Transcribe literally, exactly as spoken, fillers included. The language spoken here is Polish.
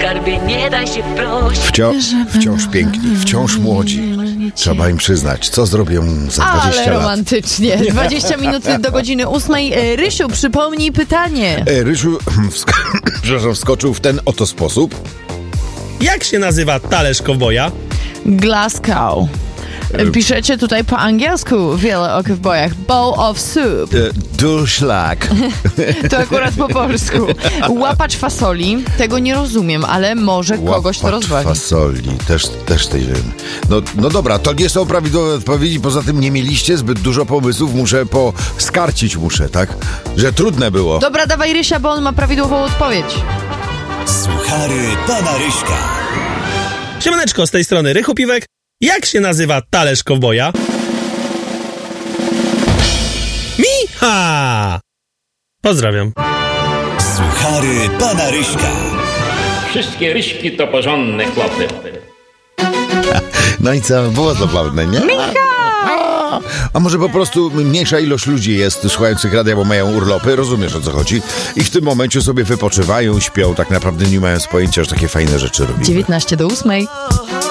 skarbie, nie daj się prosić. Wciąż, wciąż piękni, wciąż młodzi. Trzeba im przyznać, co zrobią za dwadzieścia Ale lat. romantycznie. dwadzieścia minut do godziny ósmej. E, Rysiu, przypomnij pytanie. E, Rysiu wsk- przepraszam, wskoczył w ten oto sposób. Jak się nazywa talerz kowboja? Glasgow. E, Piszecie tutaj po angielsku wiele o kowbojach. Bowl of soup. E, Durszlak. To akurat po polsku. Łapacz fasoli. Tego nie rozumiem, ale może kogoś to Łapacz rozbawi. fasoli. Też, też tej wiem. No, no dobra, to nie są prawidłowe odpowiedzi. Poza tym nie mieliście zbyt dużo pomysłów. Muszę poskarcić, muszę, tak? Że trudne było. Dobra, dawaj Rysia, bo on ma prawidłową odpowiedź. Suchary pana Ryśka. Siemaneczko, z tej strony Rychu Piwek. Jak się nazywa talerz kowboja? Micha! Pozdrawiam. Suchary pana Ryśka. Wszystkie ryśki to porządne chłopy. No i co? Było zabawne, nie? A, a może po prostu mniejsza ilość ludzi jest słuchających radia, bo mają urlopy, rozumiesz, o co chodzi? I w tym momencie sobie wypoczywają, śpią, tak naprawdę nie mając pojęcia, że takie fajne rzeczy robią. dziewiętnaście do ósmej.